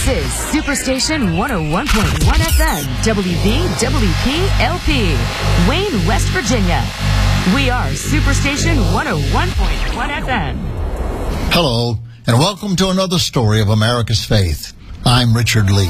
This is Superstation 101.1 FM, WVWP LP, Wayne, West Virginia. We are Superstation 101.1 FM. Hello, and welcome to another story of America's faith. I'm Richard Lee.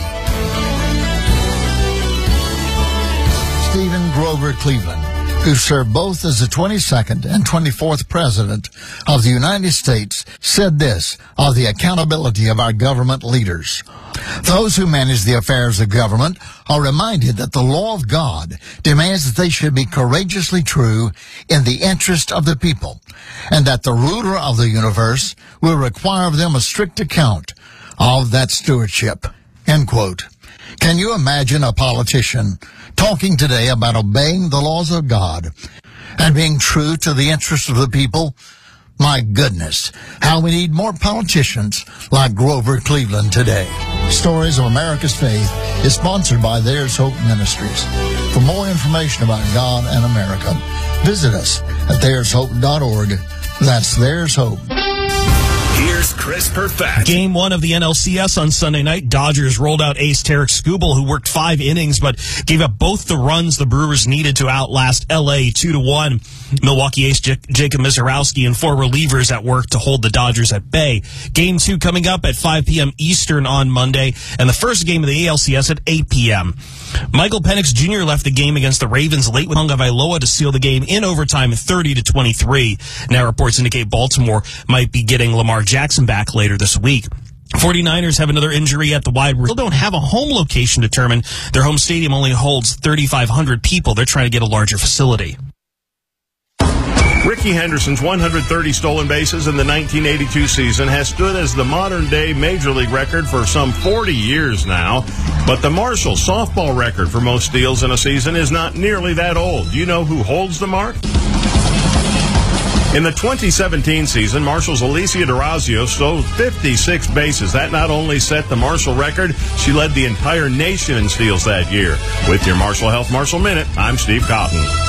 Stephen Grover Cleveland, who served both as the 22nd and 24th President of the United States, said this of the accountability of our government leaders. Those who manage the affairs of government are reminded that the law of God demands that they should be courageously true in the interest of the people, and that the ruler of the universe will require of them a strict account of that stewardship. End quote. Can you imagine a politician talking today about obeying the laws of God and being true to the interests of the people? My goodness, how we need more politicians like Grover Cleveland today. Stories of America's Faith is sponsored by There's Hope Ministries. For more information about God and America, visit us at there'shope.org. That's There's Hope. Here's Chris Perfett. Game 1 of the NLCS on Sunday night. Dodgers rolled out ace Tarek Skubal, who worked 5 innings but gave up both the runs the Brewers needed to outlast L.A. 2-1. Milwaukee ace Jacob Misiorowski and 4 relievers at work to hold the Dodgers at bay. Game 2 coming up at 5 p.m. Eastern on Monday, and the first game of the ALCS at 8 p.m. Michael Penix Jr. left the game against the Ravens late with Tagovailoa to seal the game in overtime 30-23. Now reports indicate Baltimore might be getting Lamar Jackson back later this week. 49ers have another injury at the wide receiver. Still don't have a home location determined. Their home stadium only holds 3,500 people. They're trying to get a larger facility. Rickey Henderson's 130 stolen bases in the 1982 season has stood as the modern-day Major League record for some 40 years now. But the Marshall softball record for most steals in a season is not nearly that old. Do you know who holds the mark? In the 2017 season, Marshall's Alicia D'Orazio stole 56 bases. That not only set the Marshall record, she led the entire nation in steals that year. With your Marshall Health Marshall Minute, I'm Steve Cotton.